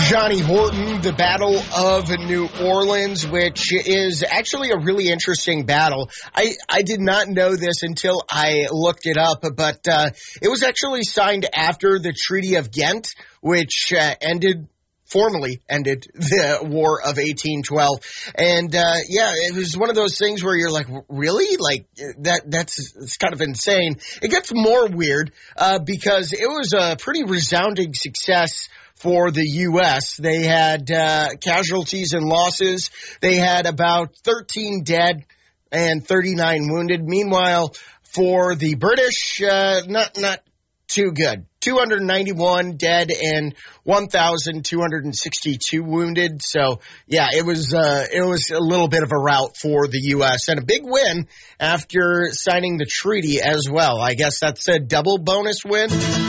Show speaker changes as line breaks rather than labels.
Johnny Horton, the Battle of New Orleans, which is actually a really interesting battle. I did not know this until I looked it up, but it was actually signed after the Treaty of Ghent, which formally ended the War of 1812. And, it was one of those things where you're like, really? Like, it's kind of insane. It gets more weird, because it was a pretty resounding success for the U.S. They had, casualties and losses. They had about 13 dead and 39 wounded. Meanwhile, for the British, not too good. 291 dead and 1,262 wounded. So, yeah, it was a little bit of a rout for the U.S. and a big win after signing the treaty as well. I guess that's a double bonus win.